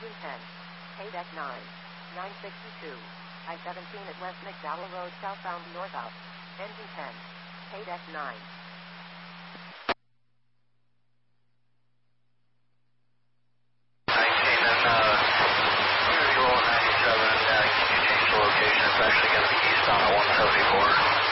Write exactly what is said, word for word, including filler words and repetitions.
Engine ten. K-Deck nine. nine sixty-two. I seventeen at West McDowell Road, southbound northout. Engine ten. K-Deck nine. nineteen and uh, usual ninety-seven, uh, can you change the location? It's actually going to be east on one seventy-four.